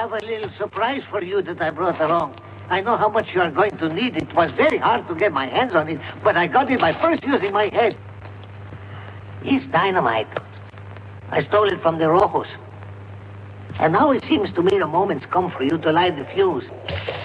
have a little surprise for you that I brought along. I know how much you are going to need. It was very hard to get my hands on it, but I got it by first using my head. It's dynamite. I stole it from the Rojos. And now it seems to me the moment's come for you to light the fuse.